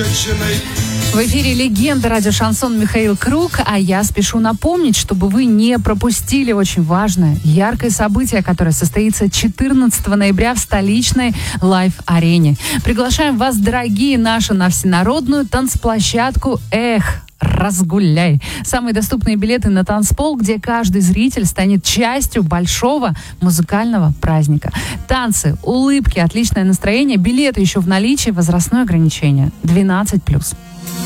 В эфире легенда радио «Шансон» Михаил Круг, а я спешу напомнить, чтобы вы не пропустили очень важное, яркое событие, которое состоится 14 ноября в столичной лайв-арене. Приглашаем вас, дорогие наши, на всенародную танцплощадку «Эх». Разгуляй. Самые доступные билеты на танцпол, где каждый зритель станет частью большого музыкального праздника. Танцы, улыбки, отличное настроение, билеты еще в наличии, возрастное ограничение 12+.